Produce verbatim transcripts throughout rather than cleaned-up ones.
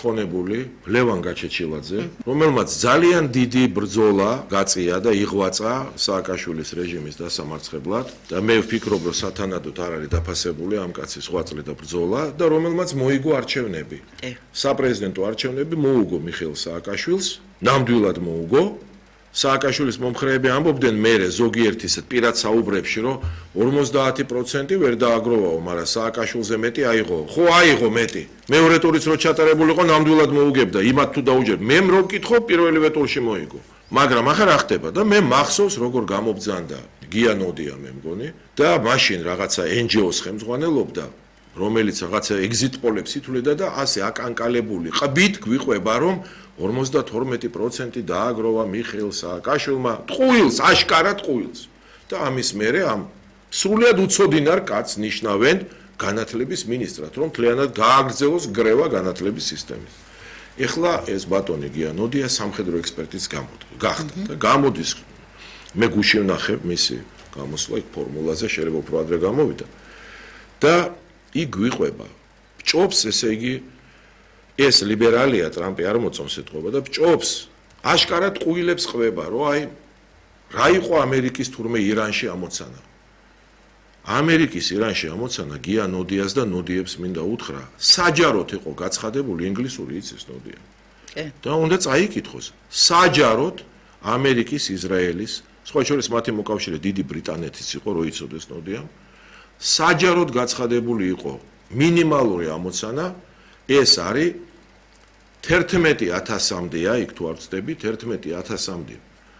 ცხონებული ლევან გაჩეჩილაძე, რომელმაც ძალიან დიდი ბრძოლა გაწია და იღვაწა სააკაშვილის რეჟიმის დასამარცხებლად და მე ვფიქრობ, რომ სათანადოდ არ არის დაფასებული ამ კაცის ღვაწლი და ბრძოლა და რომელმაც მოიგო არჩევნები. საპრეზიდენტო არჩევნები მოუგო მიხეილ სააკაშვილს, ნამდვილად მოუგო. სააკაშვილის მომხრეები ამბობდნენ მერე ზოგიერთი პირად საუბრებში, რომ ორმოცდაათი პროცენტი ვერ დააგროვაო, მაგრამ სააკაშვილზე მეტი აიღო. ხო აიღო მეტი. მეორე ტურიც რო ჩატარებულიყო, ნამდვილად მოუგებდა. იმათ თუ დაუჯერ, მე რო ვკითხო, პირველივე ტურში მოიგო. მაგრამ ახლა რა ხდება და მე მახსოვს როგორ გამობძანდა გია ნოდია მე მგონი და მაშინ რაღაცა εν ჯი ოს ხელმძღვანელობდა, რომელიც რაღაცა ეგზიტ პოლებს ითვლიდა და ასე აკანკალებული ყბით გვიყვება, რომ ორმოცდათორმეტი პროცენტი დააგროვა მიხეილ სააკაშვილმა ტყუილს, აშკარად ტყუილს. და ამის მერე ამ სრულიად უცოდინარ კაცს ნიშნავენ განათლების მინისტრად, რომ მთლიანად გააგრძელოს გრევა განათლების სისტემის. ეხლა ეს ბატონი გია ნოდია სამხედრო ექსპერტიც გახდა და გამოდის მე გუში ვნახებ მისი გამოსვლა იქ ფორმულაზე შეიძლება უფრო ადრე გამოვიდა და იქ გვიყვება ჭობს ესე იგი ეს ლიბერალია ტრამპი არ მოწონს ეთქობა და ჭობს აშკარად ყუილებს ყვება რომ აი რა იყო ამერიკის თურმე ირანში ამოცანა ამერიკის ირანში ამოცანა გია ნოდიას და ნოდიებს მინდა უთხრა საჯაროდ იყო გაცხადებული ინგლისური იცის ნოდია და უნდა წაიკითხოს საჯაროდ ამერიკის ისრაელის სხვა შორის მათი მოკავშირე დიდი ბრიტანეთის იყო რო იცოდეს ნოდიამ საჯაროდ გაცხადებული იყო მინიმალური ამოცანა ეს არის თერთმეტი ათასამდეა იქ თუ არ ვწდებით თერთმეტი ათასამდე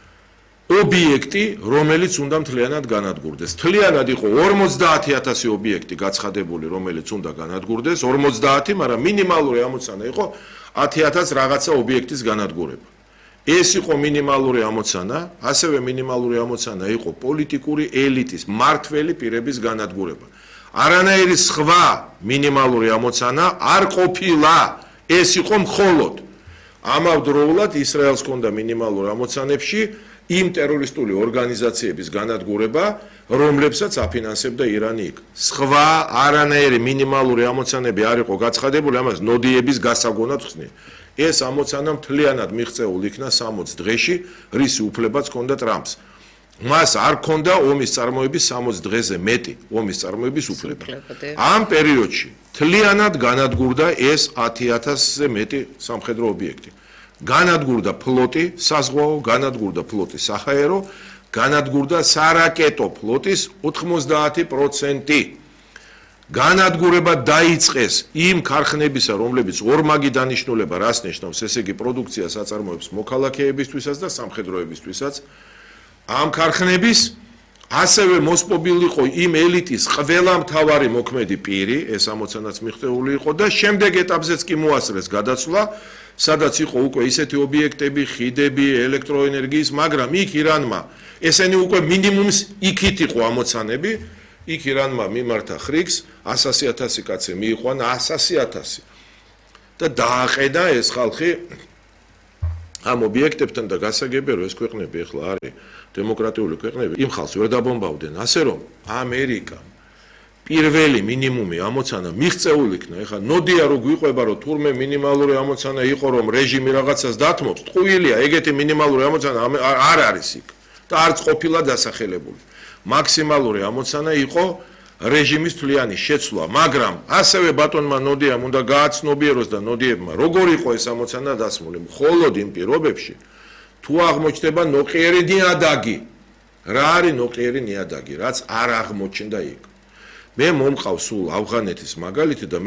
ობიექტი რომელიც უნდა მთლიანად განადგურდეს მთლიანად იყო ორმოცდაათი ათასი ობიექტი გაცხადებული რომელიც უნდა განადგურდეს ორმოცდაათი მაგრამ მინიმალური ამოცანა იყო ათი ათას რაღაცა ობიექტის განადგურება ეს იყო მინიმალური ამოცანა ასევე მინიმალური ამოცანა იყო პოლიტიკური ელიტის მართველი პირების განადგურება არანაირი სხვა მინიმალური ამოცანა არ ყოფილა ეს იყო მხოლოდ ამავდროულად ისრაელს ჰქონდა მინიმალური ამოცანებში იმ ტერორისტული ორგანიზაციების განადგურება რომლებსაც აფინანსებდა ირანი იქ სხვა არანაირი მინიმალური ამოცანები არ იყო გაცხადებული ამას ნოდიების გასაგონად ხსნი ეს ამოცანა მთლიანად მიღწეულ იქნა სამოც დღეში რისი უფლებაც ჰქონდა ტრამპს მას არ ჰქონდა ომის წარმოების სამოც დღეზე მეტი ომის წარმოების უფლება ამ პერიოდში მთლიანად განადგურდა ეს ათი ათასზე მეტი სამხედრო ობიექტი განადგურდა ფლოტი საზღვაო განადგურდა ფლოტი საჰაერო განადგურდა სარაკეტო ფლოტის ოთხმოცდაათი პროცენტი განადგურება დაიწყეს იმ ქარხნებისა რომლებიც ორმაგი დანიშნულება რას ნიშნავს ესე იგი პროდუქციას აწარმოებს მოქალაქეებისთვისაც და სამხედროებისთვისაც ამ ქარხნების ასევე მოსპობილი იყო იმ ელიტის ყველა მთავარი მოქმედი პირი ეს ამოცანაც მიღწეული იყო და შემდეგ ეტაპზეც კი მოასწრეს გადაცვლა სადაც იყო უკვე ისეთი ობიექტები ხიდები ელექტროენერგიის მაგრამ იქ ირანმა ესენი უკვე მინიმუმს იქით იყო ამოცანები იქ ირანმა მიმართა ხრიგს ასასი ათასი კაცი მიიყვანა ასასი ათასი და დააყედა ეს ხალხი ამ ობიექტებთან და გასაგებია რომ ეს ქვეყნები ახლა არის დემოკრატიული ქვეყნები იმ ხალხს ვერ დაბომბავდნენ ასე რომ ამერიკა პირველი მინიმუმი ამოცანა მიღწეული იქნა ეხლა ნოდია რო გვიყვება რომ თურმე მინიმალური ამოცანა იყო რომ რეჟიმი რაღაცას დათმობს ტყუილია ეგეთი მინიმალური ამოცანა არ არის იქ და არც ყოფილა დასახელებული მაქსიმალური ამოცანა იყო რეჟიმის თვლიანი შეცვლა მაგრამ ასევე ბატონმა ნოდიამ უნდა გააცნობიეროს და ნოდიებმა როგორ იყო ეს ამოცანა დასმული მხოლოდ იმ პირობებში თუ აღმოჩნდება ნოყიერი ნიადაგი რა არის ნოყიერი ნიადაგი რაც არ აღმოჩნდა იქ მე მომყავს სულ ავღანეთის მაგალითი და